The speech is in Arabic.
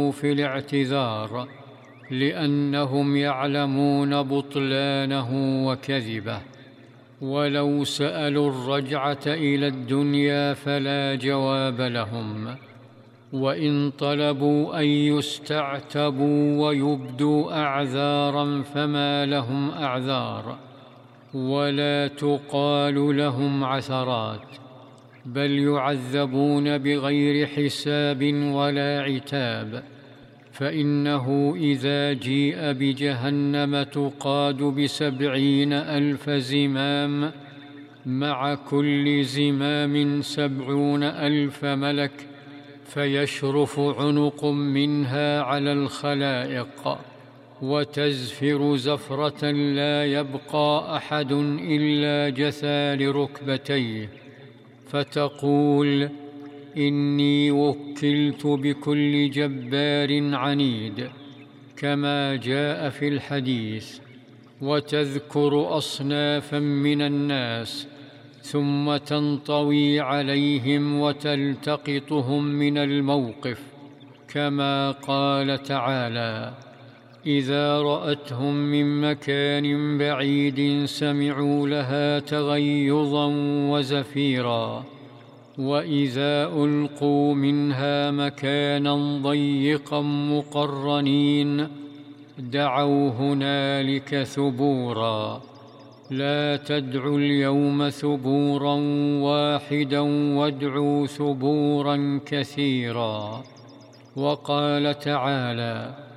في الاعتذار لأنهم يعلمون بطلانه وكذبه، ولو سألوا الرجعة إلى الدنيا فلا جواب لهم، وإن طلبوا أن يستعتبوا ويبدوا أعذارا فما لهم أعذار، ولا تقال لهم عثرات، بل يعذبون بغير حساب ولا عتاب. فإنه إذا جيء بجهنم تقاد ب70,000 زمام، مع كل زمام 70,000 ملك، فيشرف عنق منها على الخلائق، وتزفر زفرة لا يبقى أحد إلا جثى لركبتيه، فتقول: إني وكلت بكل جبار عنيد، كما جاء في الحديث، وتذكر أصنافا من الناس، ثم تنطوي عليهم وتلتقطهم من الموقف، كما قال تعالى: إذا رأتهم من مكان بعيد سمعوا لها تغيظا وزفيرا، وإذا ألقوا منها مكانا ضيقا مقرنين دعوا هنالك ثبورا. لا تدعوا اليوم ثبورا واحدا وادعوا ثبورا كثيرا. وقال تعالى: